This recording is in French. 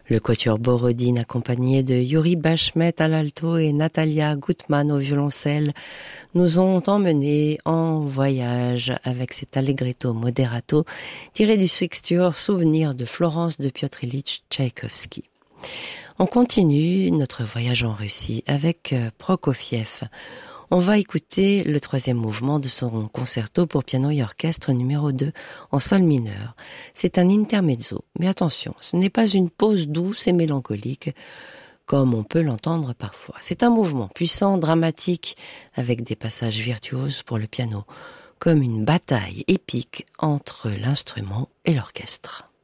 Le quatuor Borodine accompagné de Yuri Bashmet à l'alto et Natalia Gutman au violoncelle nous ont emmenés en voyage avec cet allegretto moderato tiré du sextuor Souvenir de Florence de Piotr Ilyich Tchaïkovski. On continue notre voyage en Russie avec Prokofiev. On va écouter le 3e mouvement de son concerto pour piano et orchestre numéro 2 en sol mineur. C'est un intermezzo, mais attention, ce n'est pas une pause douce et mélancolique comme on peut l'entendre parfois. C'est un mouvement puissant, dramatique, avec des passages virtuoses pour le piano, comme une bataille épique entre l'instrument et l'orchestre.